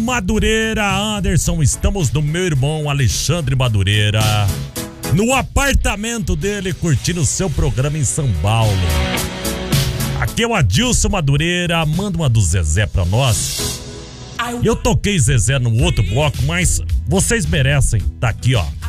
Madureira, Anderson, estamos no meu irmão Alexandre Madureira, no apartamento dele, curtindo o seu programa em São Paulo. Aqui é o Adilson Madureira, manda uma do Zezé pra nós. Eu toquei Zezé no outro bloco, mas vocês merecem. Tá aqui, ó.